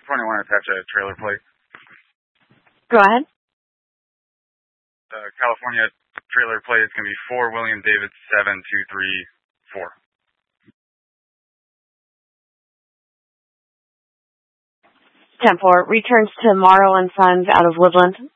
21 attach a trailer plate. Go ahead. California trailer plate is going to be 4 William David 7234. 10-4, returns to Morrow and Sons out of Woodland.